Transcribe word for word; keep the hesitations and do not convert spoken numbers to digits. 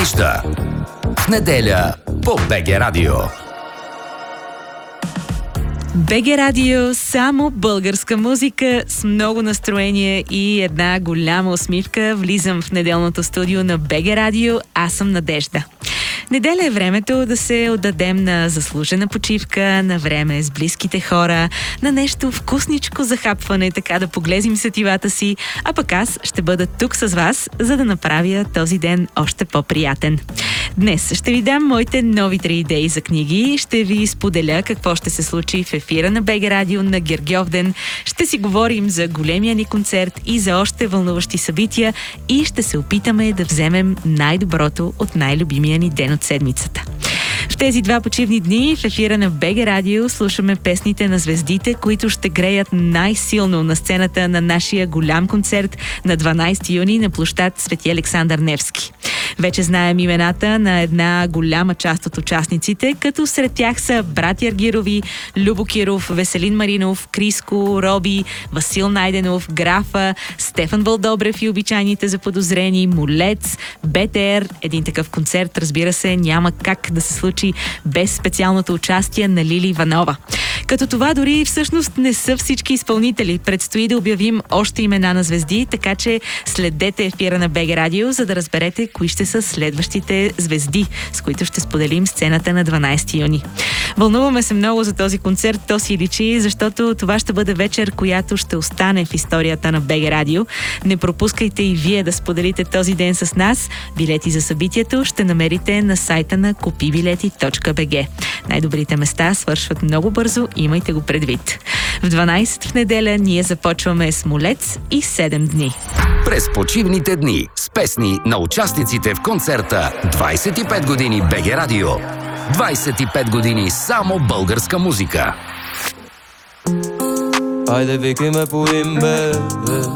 Надежда. В неделя по БГ Радио. БГ Радио, само българска музика с много настроение и една голяма усмивка. Влизам в неделното студио на БГ Радио. Аз съм Надежда. Неделя е времето да се отдадем на заслужена почивка, на време с близките хора, на нещо вкусничко захапване, така да поглезим сетивата си, а пък аз ще бъда тук с вас, за да направя този ден още по-приятен. Днес ще ви дам моите нови три идеи за книги, ще ви споделя какво ще се случи в ефира на БГ Радио на Гергьовден, ще си говорим за големия ни концерт и за още вълнуващи събития и ще се опитаме да вземем най-доброто от най-любимия ни ден от седмицата. В тези два почивни дни в ефира на БГ Радио слушаме песните на звездите, които ще греят най-силно на сцената на нашия голям концерт на дванайсети юни на площад Свети Александър Невски. Вече знаем имената на една голяма част от участниците, като сред тях са братя Аргирови, Любо Киров, Веселин Маринов, Криско, Роби, Васил Найденов, Графа, Стефан Вълдобрев и обичайните заподозрени, Молец, БТР. Един такъв концерт, разбира се, няма как да се случи без специалното участие на Лили Иванова. Като това дори всъщност не са всички изпълнители. Предстои да обявим още имена на звезди, така че следете ефира на БГ Радио, за да разберете кои ще са следващите звезди, с които ще споделим сцената на дванайсети юни. Вълнуваме се много за този концерт, то си личи, защото това ще бъде вечер, която ще остане в историята на БГ Радио. Не пропускайте и вие да споделите този ден с нас. Билети за събитието ще намерите на сайта на купи билети точка би джи. Най-добрите места свършват много бързо, имайте го предвид. В дванайсет в неделя ние започваме с Молец и седем дни. През почивните дни с песни на участниците в концерта двайсет и пет години БГ Радио. двайсет и пет години само българска музика. Айде, викай ме по име.